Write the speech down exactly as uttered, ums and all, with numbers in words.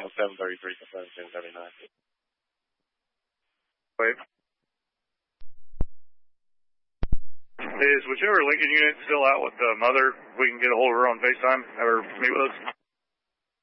channel seven thirty-three, seventeen seventy-nine. Wait. Is whichever Lincoln unit still out with the mother, we can get a hold of her on FaceTime, have her meet with us?